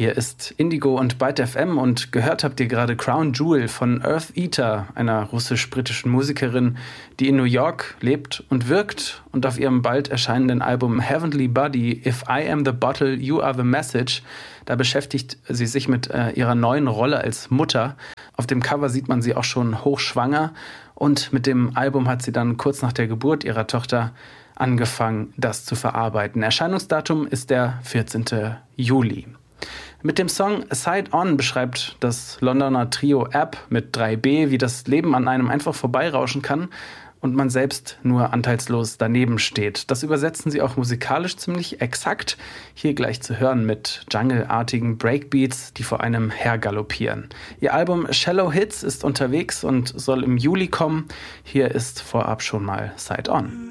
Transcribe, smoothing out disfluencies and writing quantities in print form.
Hier ist Indigo und Byte FM und gehört habt ihr gerade Crown Jewel von Earth Eater, einer russisch-britischen Musikerin, die in New York lebt und wirkt und auf ihrem bald erscheinenden Album Heavenly Body, If I Am the Bottle, You Are the Message, da beschäftigt sie sich mit ihrer neuen Rolle als Mutter. Auf dem Cover sieht man sie auch schon hochschwanger und mit dem Album hat sie dann kurz nach der Geburt ihrer Tochter angefangen, das zu verarbeiten. Erscheinungsdatum ist der 14. Juli. Mit dem Song Side On beschreibt das Londoner Trio App mit 3B, wie das Leben an einem einfach vorbeirauschen kann und man selbst nur anteilslos daneben steht. Das übersetzen sie auch musikalisch ziemlich exakt. Hier gleich zu hören mit Jungle-artigen Breakbeats, die vor einem hergaloppieren. Ihr Album Shallow Hits ist unterwegs und soll im Juli kommen. Hier ist vorab schon mal Side On.